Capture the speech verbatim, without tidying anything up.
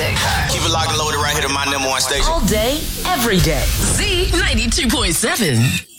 music. Keep it locked and loaded right here to my number one station. All day, every day. Z ninety-two point seven.